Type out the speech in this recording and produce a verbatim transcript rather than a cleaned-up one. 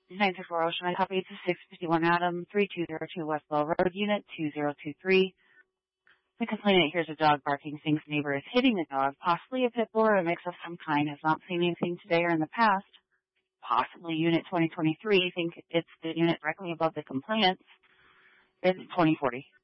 nine three four Ocean, I copy. It's a six fifty-one Adam, three two zero two West Bell Road, Unit two zero two three. The complainant hears a dog barking, thinks neighbor is hitting the dog, possibly a pit bull or a mix of some kind, has not seen anything today or in the past. Possibly Unit twenty twenty-three, think it's the unit directly above the complainant. It's twenty forty.